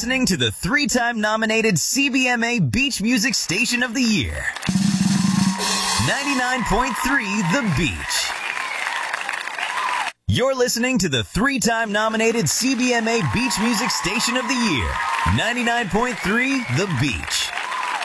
listening to the 3-time nominated CBMA Beach Music Station of the Year. 99.3 The Beach. You're listening to the 3-time nominated CBMA Beach Music Station of the Year. 99.3 The Beach.